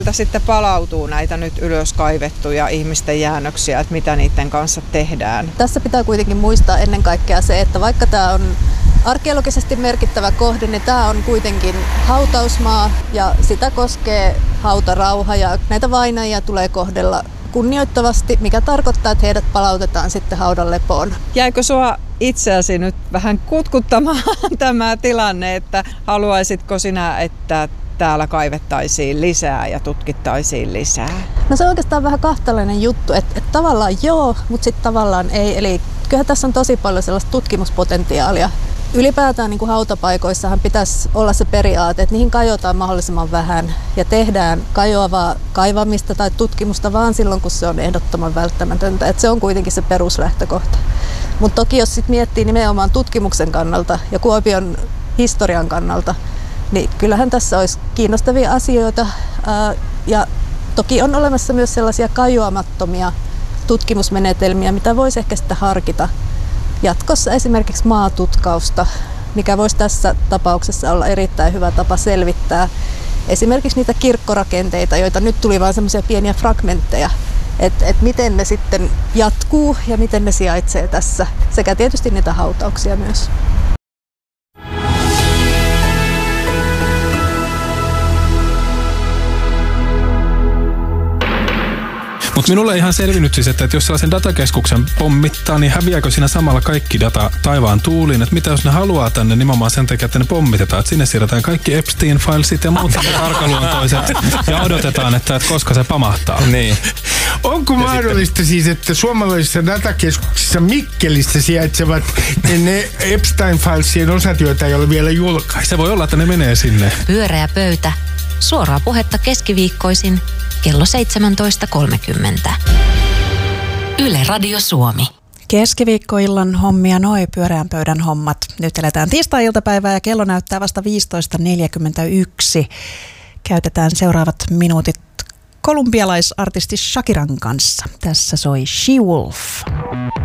Sitten palautuu näitä nyt ylös kaivettuja ihmisten jäännöksiä, että mitä niiden kanssa tehdään. Tässä pitää kuitenkin muistaa ennen kaikkea se, että vaikka tämä on arkeologisesti merkittävä kohde, niin tämä on kuitenkin hautausmaa ja sitä koskee hautarauha ja näitä vainajia tulee kohdella kunnioittavasti, mikä tarkoittaa, että heidät palautetaan sitten haudan lepoon. Jäikö sua itseäsi nyt vähän kutkuttamaan tämä tilanne, että haluaisitko sinä, että täällä kaivettaisiin lisää ja tutkittaisiin lisää? No se on oikeastaan vähän kahtalainen juttu, että tavallaan joo, mutta sitten tavallaan ei. Eli kyllä tässä on tosi paljon sellaista tutkimuspotentiaalia. Ylipäätään niin kuin hautapaikoissahan pitäisi olla se periaate, että niihin kajotaan mahdollisimman vähän ja tehdään kajoavaa kaivamista tai tutkimusta vaan silloin, kun se on ehdottoman välttämätöntä. Että se on kuitenkin se peruslähtökohta. Mutta toki jos sit miettii nimenomaan tutkimuksen kannalta ja Kuopion historian kannalta, niin kyllähän tässä olisi kiinnostavia asioita ja toki on olemassa myös sellaisia kajoamattomia tutkimusmenetelmiä, mitä voisi ehkä sitten harkita jatkossa, esimerkiksi maatutkausta, mikä voisi tässä tapauksessa olla erittäin hyvä tapa selvittää esimerkiksi niitä kirkkorakenteita, joita nyt tuli vain semmoisia pieniä fragmentteja, että miten ne sitten jatkuu ja miten ne sijaitsee tässä, sekä tietysti niitä hautauksia myös. Mutta minulle ei ihan selvinnyt siis, että jos sellaisen datakeskuksen pommittaa, niin häviääkö siinä samalla kaikki data taivaan tuuliin? Että mitä jos ne haluaa tänne nimenomaan sen takia, että ne pommitetaan? Että sinne siirretään kaikki Epstein-filesit ja muut arkaluontoiset ja odotetaan, että koska se pamahtaa. Niin. Onko mahdollista siis, että suomalaisissa datakeskuksissa Mikkelissä sijaitsevat ne Epstein-filesien osat, joita ei ole vielä julkaistu? Se voi olla, että ne menee sinne. Pyöreä pöytä. Suoraa puhetta keskiviikkoisin kello 17.30. Yle Radio Suomi. Keskiviikkoillan hommia noi pyöreän pöydän hommat. Nyt eletään tiistai-iltapäivää ja kello näyttää vasta 15.41. Käytetään seuraavat minuutit kolumbialaisartisti Shakiran kanssa. Tässä soi She Wolf.